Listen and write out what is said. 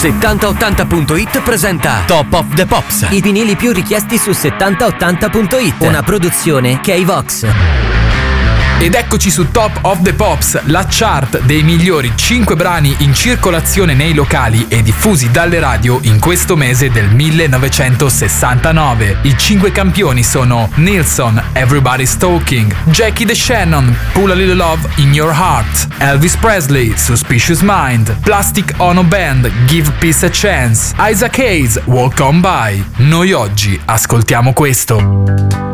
7080.it presenta Top of the Pops. I vinili più richiesti su 7080.it. Una produzione K-Vox. Ed eccoci su Top of the Pops, la chart dei migliori 5 brani in circolazione nei locali e diffusi dalle radio in questo mese del 1969. I 5 campioni sono Nilsson, Everybody's Talking, Jackie DeShannon, Pull a Little Love in Your Heart, Elvis Presley, Suspicious Mind, Plastic Ono Band, Give Peace a Chance, Isaac Hayes, Walk On By. Noi oggi ascoltiamo questo.